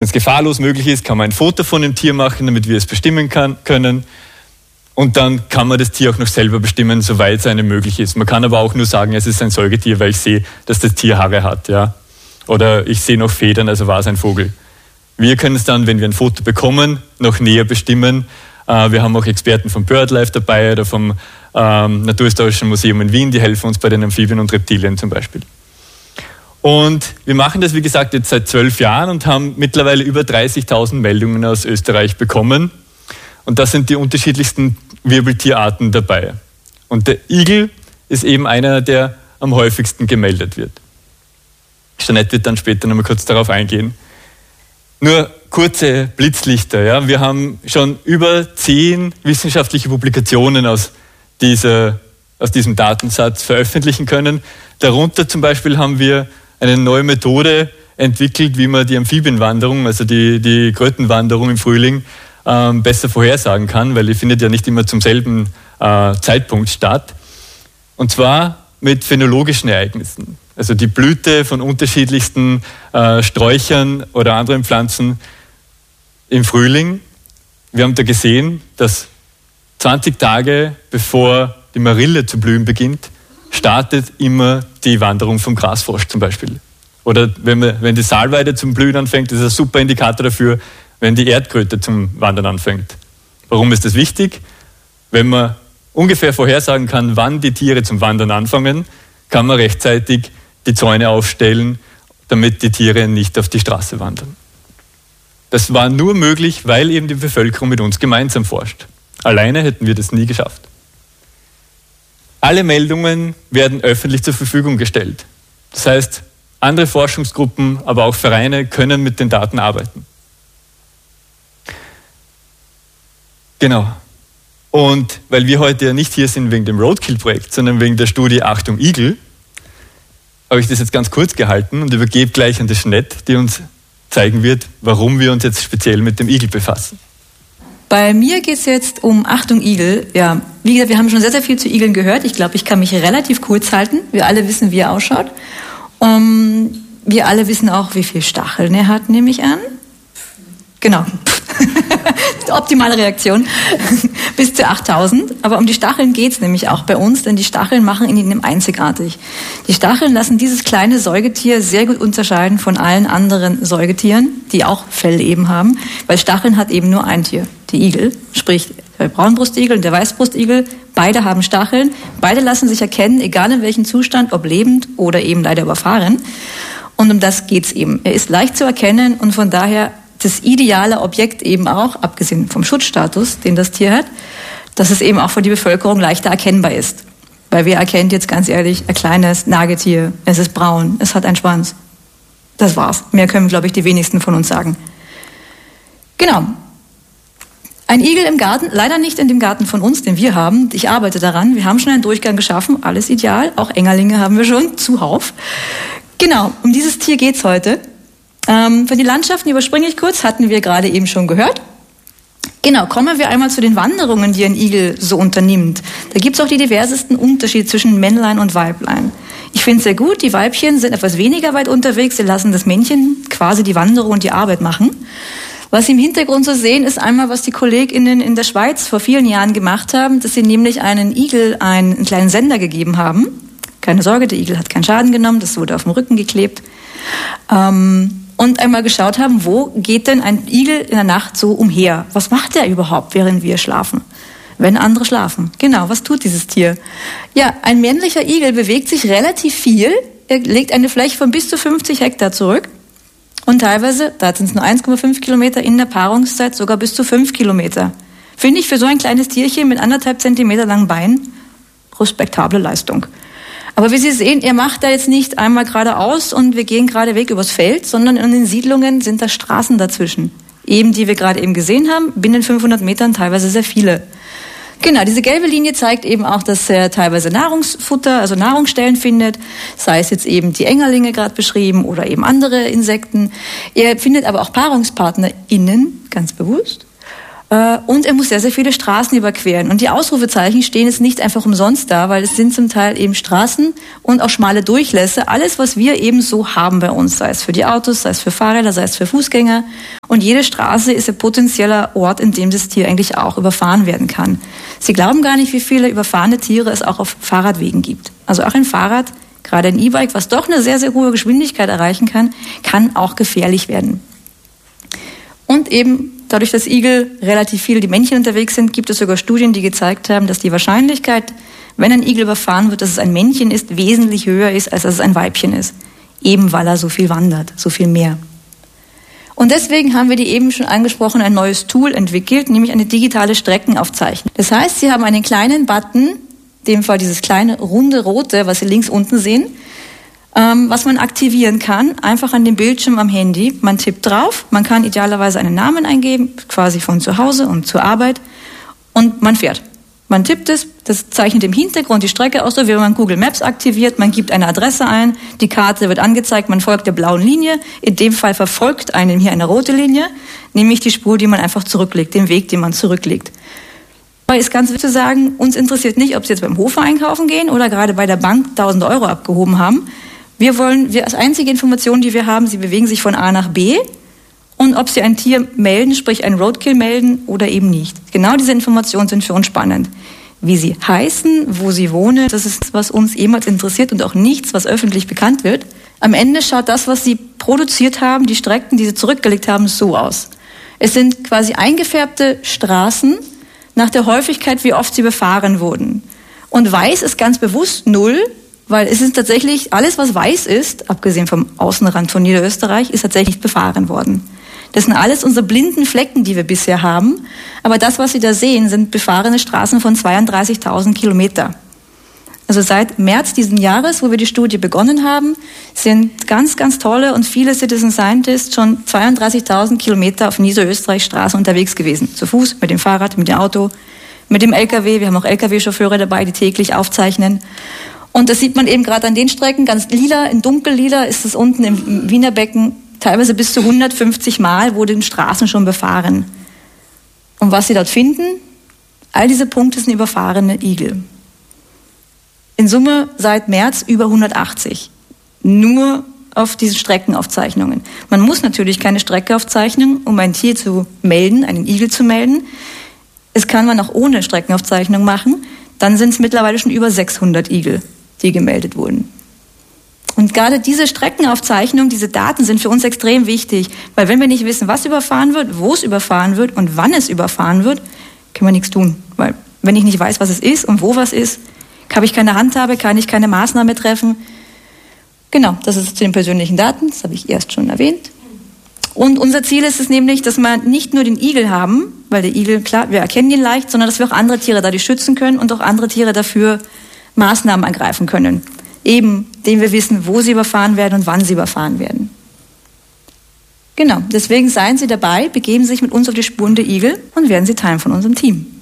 es gefahrlos möglich ist, kann man ein Foto von dem Tier machen, damit wir es bestimmen können. Und dann kann man das Tier auch noch selber bestimmen, soweit es einem möglich ist. Man kann aber auch nur sagen, es ist ein Säugetier, weil ich sehe, dass das Tier Haare hat. Ja? Oder ich sehe noch Federn, also war es ein Vogel. Wir können es dann, wenn wir ein Foto bekommen, noch näher bestimmen. Wir haben auch Experten vom BirdLife dabei oder vom Naturhistorischen Museum in Wien, die helfen uns bei den Amphibien und Reptilien zum Beispiel. Und wir machen das, wie gesagt, jetzt seit 12 Jahren und haben mittlerweile über 30.000 Meldungen aus Österreich bekommen. Und da sind die unterschiedlichsten Wirbeltierarten dabei. Und der Igel ist eben einer, der am häufigsten gemeldet wird. Jeanette wird dann später nochmal kurz darauf eingehen. Nur kurze Blitzlichter. Ja? Wir haben schon über 10 wissenschaftliche Publikationen aus diesem Datensatz veröffentlichen können. Darunter zum Beispiel haben wir eine neue Methode entwickelt, wie man die Amphibienwanderung, also die Krötenwanderung im Frühling, besser vorhersagen kann, weil die findet ja nicht immer zum selben Zeitpunkt statt. Und zwar mit phänologischen Ereignissen. Also die Blüte von unterschiedlichsten Sträuchern oder anderen Pflanzen im Frühling. Wir haben da gesehen, dass 20 Tage bevor die Marille zu blühen beginnt, startet immer die Wanderung vom Grasfrosch zum Beispiel. Oder wenn die Salweide zum Blühen anfängt, ist das ein super Indikator dafür, wenn die Erdkröte zum Wandern anfängt. Warum ist das wichtig? Wenn man ungefähr vorhersagen kann, wann die Tiere zum Wandern anfangen, kann man rechtzeitig die Zäune aufstellen, damit die Tiere nicht auf die Straße wandern. Das war nur möglich, weil eben die Bevölkerung mit uns gemeinsam forscht. Alleine hätten wir das nie geschafft. Alle Meldungen werden öffentlich zur Verfügung gestellt. Das heißt, andere Forschungsgruppen, aber auch Vereine können mit den Daten arbeiten. Genau. Und weil wir heute ja nicht hier sind wegen dem Roadkill-Projekt, sondern wegen der Studie Achtung Igel, habe ich das jetzt ganz kurz gehalten und übergebe gleich an die Jeanette, die uns zeigen wird, warum wir uns jetzt speziell mit dem Igel befassen. Bei mir geht es jetzt um Achtung Igel. Ja, wie gesagt, wir haben schon sehr, sehr viel zu Igeln gehört. Ich glaube, ich kann mich relativ kurz halten. Wir alle wissen, wie er ausschaut. Wir alle wissen auch, wie viel Stacheln er hat, nehme ich an. Genau. Optimale Reaktion. Bis zu 8.000. Aber um die Stacheln geht es nämlich auch bei uns, denn die Stacheln machen ihn einzigartig. Die Stacheln lassen dieses kleine Säugetier sehr gut unterscheiden von allen anderen Säugetieren, die auch Fell eben haben, weil Stacheln hat eben nur ein Tier, die Igel, sprich der Braunbrustigel und der Weißbrustigel. Beide haben Stacheln, beide lassen sich erkennen, egal in welchem Zustand, ob lebend oder eben leider überfahren. Und um das geht's eben. Er ist leicht zu erkennen und von daher das ideale Objekt eben auch, abgesehen vom Schutzstatus, den das Tier hat, dass es eben auch für die Bevölkerung leichter erkennbar ist. Weil wer erkennt jetzt ganz ehrlich ein kleines Nagetier, es ist braun, es hat einen Schwanz. Das war's. Mehr können, glaube ich, die wenigsten von uns sagen. Genau. Ein Igel im Garten, leider nicht in dem Garten von uns, den wir haben. Ich arbeite daran. Wir haben schon einen Durchgang geschaffen, alles ideal. Auch Engerlinge haben wir schon, zuhauf. Genau, um dieses Tier geht's heute. Für die Landschaften überspringe ich kurz, hatten wir gerade eben schon gehört. Genau, kommen wir einmal zu den Wanderungen, die ein Igel so unternimmt. Da gibt's auch die diversesten Unterschiede zwischen Männlein und Weiblein. Ich finde es sehr gut, die Weibchen sind etwas weniger weit unterwegs, sie lassen das Männchen quasi die Wanderung und die Arbeit machen. Was Sie im Hintergrund so sehen, ist einmal, was die KollegInnen in der Schweiz vor vielen Jahren gemacht haben, dass sie nämlich einen Igel einen kleinen Sender gegeben haben. Keine Sorge, der Igel hat keinen Schaden genommen, das wurde auf dem Rücken geklebt. Und einmal geschaut haben, wo geht denn ein Igel in der Nacht so umher? Was macht er überhaupt, während wir schlafen? Wenn andere schlafen. Genau, was tut dieses Tier? Ja, ein männlicher Igel bewegt sich relativ viel. Er legt eine Fläche von bis zu 50 Hektar zurück. Und teilweise, da sind es nur 1,5 Kilometer, in der Paarungszeit sogar bis zu 5 Kilometer. Finde ich für so ein kleines Tierchen mit 1,5 Zentimeter langen Beinen respektable Leistung. Aber wie Sie sehen, er macht da jetzt nicht einmal geradeaus und wir gehen gerade weg übers Feld, sondern in den Siedlungen sind da Straßen dazwischen. Eben, die wir gerade eben gesehen haben, binnen 500 Metern teilweise sehr viele. Genau, diese gelbe Linie zeigt eben auch, dass er teilweise Nahrungsfutter, also Nahrungsstellen findet, sei es jetzt eben die Engerlinge gerade beschrieben oder eben andere Insekten. Er findet aber auch PaarungspartnerInnen, ganz bewusst. Und er muss sehr, sehr viele Straßen überqueren. Und die Ausrufezeichen stehen jetzt nicht einfach umsonst da, weil es sind zum Teil eben Straßen und auch schmale Durchlässe. Alles, was wir eben so haben bei uns, sei es für die Autos, sei es für Fahrräder, sei es für Fußgänger. Und jede Straße ist ein potenzieller Ort, in dem das Tier eigentlich auch überfahren werden kann. Sie glauben gar nicht, wie viele überfahrene Tiere es auch auf Fahrradwegen gibt. Also auch ein Fahrrad, gerade ein E-Bike, was doch eine sehr, sehr hohe Geschwindigkeit erreichen kann auch gefährlich werden. Und eben dadurch, dass Igel relativ viele, die Männchen unterwegs sind, gibt es sogar Studien, die gezeigt haben, dass die Wahrscheinlichkeit, wenn ein Igel überfahren wird, dass es ein Männchen ist, wesentlich höher ist, als dass es ein Weibchen ist. Eben weil er so viel wandert, so viel mehr. Und deswegen haben wir die eben schon angesprochen, ein neues Tool entwickelt, nämlich eine digitale Streckenaufzeichnung. Das heißt, Sie haben einen kleinen Button, in dem Fall dieses kleine runde rote, was Sie links unten sehen, was man aktivieren kann, einfach an dem Bildschirm am Handy. Man tippt drauf, man kann idealerweise einen Namen eingeben, quasi von zu Hause und zur Arbeit, und man fährt. Man tippt es, das zeichnet im Hintergrund die Strecke aus, so wie man Google Maps aktiviert, man gibt eine Adresse ein, die Karte wird angezeigt, man folgt der blauen Linie, in dem Fall verfolgt einen hier eine rote Linie, nämlich die Spur, die man einfach zurücklegt, den Weg, den man zurücklegt. Aber ist ganz wichtig zu sagen, uns interessiert nicht, ob Sie jetzt beim Hofer einkaufen gehen oder gerade bei der Bank 1.000 € abgehoben haben. Wir als einzige Information, die wir haben, Sie bewegen sich von A nach B, und ob Sie ein Tier melden, sprich ein Roadkill melden oder eben nicht. Genau diese Informationen sind für uns spannend. Wie Sie heißen, wo Sie wohnen, das ist, was uns jemals interessiert und auch nichts, was öffentlich bekannt wird. Am Ende schaut das, was Sie produziert haben, die Strecken, die Sie zurückgelegt haben, so aus. Es sind quasi eingefärbte Straßen nach der Häufigkeit, wie oft sie befahren wurden. Und weiß ist ganz bewusst 0, weil es ist tatsächlich, alles was weiß ist, abgesehen vom Außenrand von Niederösterreich, ist tatsächlich nicht befahren worden. Das sind alles unsere blinden Flecken, die wir bisher haben. Aber das, was Sie da sehen, sind befahrene Straßen von 32.000 Kilometer. Also seit März diesen Jahres, wo wir die Studie begonnen haben, sind ganz, ganz tolle und viele Citizen Scientists schon 32.000 Kilometer auf Niederösterreichs Straßen unterwegs gewesen. Zu Fuß, mit dem Fahrrad, mit dem Auto, mit dem LKW. Wir haben auch LKW-Chauffeure dabei, die täglich aufzeichnen. Und das sieht man eben gerade an den Strecken, ganz lila, in dunkellila ist es unten im Wiener Becken, teilweise bis zu 150 Mal wurden Straßen schon befahren. Und was Sie dort finden, all diese Punkte sind überfahrene Igel. In Summe seit März über 180. Nur auf diesen Streckenaufzeichnungen. Man muss natürlich keine Strecke aufzeichnen, um ein Tier zu melden, einen Igel zu melden. Es kann man auch ohne Streckenaufzeichnung machen. Dann sind es mittlerweile schon über 600 Igel, die gemeldet wurden. Und gerade diese Streckenaufzeichnung, diese Daten sind für uns extrem wichtig, weil wenn wir nicht wissen, was überfahren wird, wo es überfahren wird und wann es überfahren wird, können wir nichts tun. Weil wenn ich nicht weiß, was es ist und wo was ist, habe ich keine Handhabe, kann ich keine Maßnahme treffen. Genau, das ist zu den persönlichen Daten, das habe ich erst schon erwähnt. Und unser Ziel ist es nämlich, dass wir nicht nur den Igel haben, weil der Igel, klar, wir erkennen ihn leicht, sondern dass wir auch andere Tiere dadurch schützen können und auch andere Tiere dafür Maßnahmen ergreifen können. Eben, indem wir wissen, wo sie überfahren werden und wann sie überfahren werden. Genau, deswegen seien Sie dabei, begeben Sie sich mit uns auf die Spuren der Igel und werden Sie Teil von unserem Team.